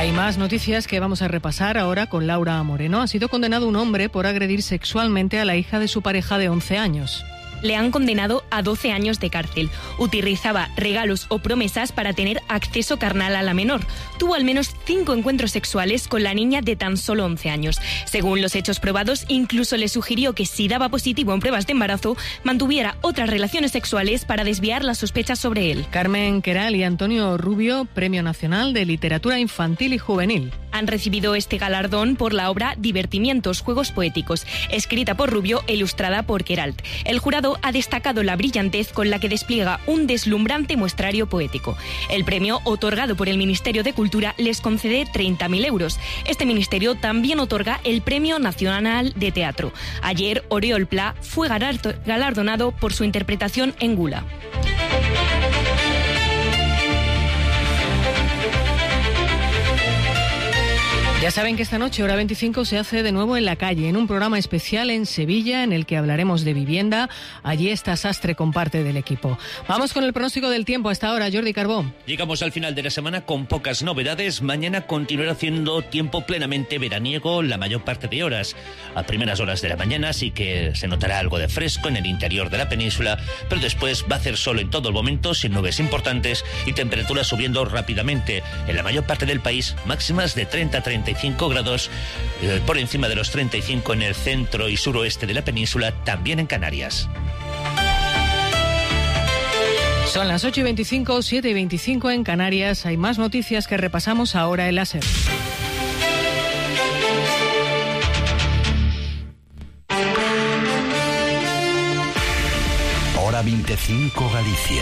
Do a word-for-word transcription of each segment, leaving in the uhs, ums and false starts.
Hay más noticias que vamos a repasar ahora con Laura Moreno. Ha sido condenado un hombre por agredir sexualmente a la hija de su pareja de once años. Le han condenado a doce años de cárcel. Utilizaba regalos o promesas para tener acceso carnal a la menor. Tuvo al menos cinco encuentros sexuales con la niña de tan solo once años. Según los hechos probados, incluso le sugirió que si daba positivo en pruebas de embarazo, mantuviera otras relaciones sexuales para desviar las sospechas sobre él. Carmen Queral y Antonio Rubio, Premio Nacional de Literatura Infantil y Juvenil. Han recibido este galardón por la obra Divertimientos, Juegos Poéticos, escrita por Rubio e ilustrada por Queralt. El jurado ha destacado la brillantez con la que despliega un deslumbrante muestrario poético. El premio, otorgado por el Ministerio de Cultura, les concede treinta mil euros. Este ministerio también otorga el Premio Nacional de Teatro. Ayer, Oriol Pla fue galardonado por su interpretación en Gula. Ya saben que esta noche, hora veinticinco, se hace de nuevo en la calle, en un programa especial en Sevilla, en el que hablaremos de vivienda. Allí está Sastre con parte del equipo. Vamos con el pronóstico del tiempo hasta ahora, Jordi Carbó. Llegamos al final de la semana con pocas novedades. Mañana continuará haciendo tiempo plenamente veraniego la mayor parte de horas. A primeras horas de la mañana sí que se notará algo de fresco en el interior de la península, pero después va a hacer sol en todo el momento, sin nubes importantes y temperaturas subiendo rápidamente. En la mayor parte del país, máximas de treinta a treinta y cinco grados, eh, por encima de los treinta y cinco en el centro y suroeste de la península, también en Canarias. Son las ocho y veinticinco, siete y veinticinco en Canarias. Hay más noticias que repasamos ahora en la SER. Hora veinticinco Galicia.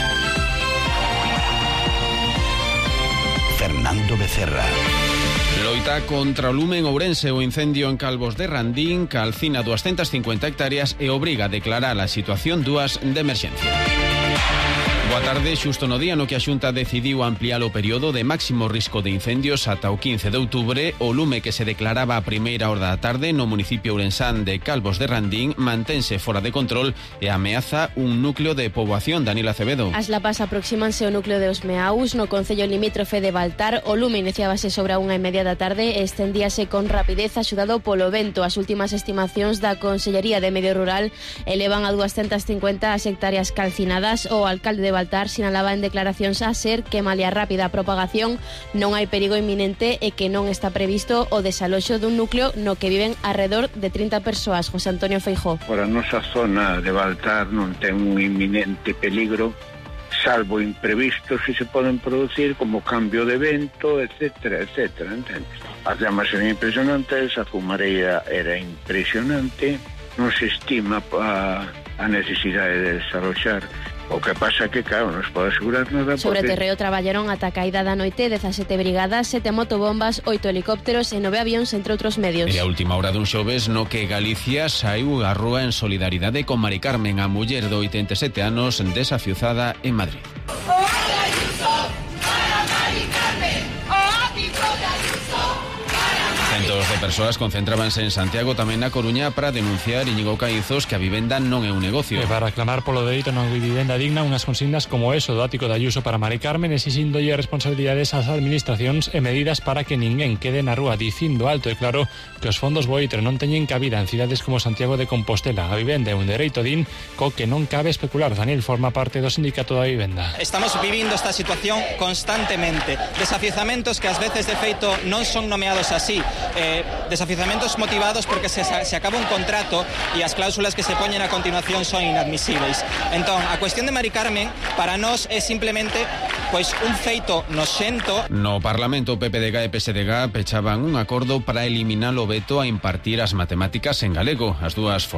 Fernando Becerra. Loita contra o lume en Ourense, o incendio en Calvos de Randín calcina doscientas cincuenta hectáreas e obriga a declarar a situación dúas de emerxencia. Boa tarde, xusto no día no que a Xunta decidiu ampliar o período de máximo risco de incendios ata o quince de outubro, o lume que se declaraba a primeira hora da tarde no municipio ourensán de Calvos de Randín mantense fora de control e ameaza un núcleo de poboación. Daniel Acevedo. As lapas aproxímanse ao núcleo de Osmeaus, no concello limítrofe de Baltar. O lume iniciábase sobre a unha e media da tarde e estendíase con rapidez axudado polo vento. As últimas estimacións da Consellería de Medio Rural elevan a doscientas cincuenta as hectáreas calcinadas. O alcalde de Baltar sinalaba en declaracións a SER que malia rápida propagación non hai perigo inminente e que non está previsto o desaloxo dun núcleo no que viven alrededor de trinta persoas. José Antonio Feijóo. Por a nosa zona de Baltar non ten un inminente peligro, salvo imprevistos que se poden producir como cambio de vento, etcétera, etcétera, entendes? As llamas eran impresionantes, a fumareira era impresionante, non se estima a, a necesidade de desaloxar. O que pasa que, claro, non se pode asegurar nada porque... Sobre terreo traballaron ata caída da noite dezasete brigadas, sete motobombas, oito helicópteros e nove avións, entre outros medios. E a última hora dun xoves no que Galicia saiu a rúa en solidaridade con Mari Carmen, a muller de oitenta e sete anos desafiuzada en Madrid. Centos de persoas concentrábanse en Santiago, tamén na Coruña, para denunciar, Íñigo Caízos, que a vivenda non é un negocio. E para reclamar polo dereito a unha vivenda digna, unhas consignas como eso do ático de Ayuso para Mari Carmen, exixíndolle responsabilidades ás administracións e medidas para que ninguén quede na rúa, dicindo alto e claro que os fondos Boitre non teñen cabida en cidades como Santiago de Compostela. A vivenda é un dereito din co que non cabe especular. Daniel forma parte do sindicato da vivenda. Estamos vivindo esta situación constantemente. Desafiuzamentos que ás veces de feito non son nomeados así. Eh, desafiuzamentos motivados porque se, se acaba un contrato e as cláusulas que se poñen a continuación son inadmisibles. Entón, a cuestión de Mari Carmen para nós é simplemente pois un feito noxento. No Parlamento, o P P D G e P S D G pechaban un acordo para eliminar o veto a impartir as matemáticas en galego. As dúas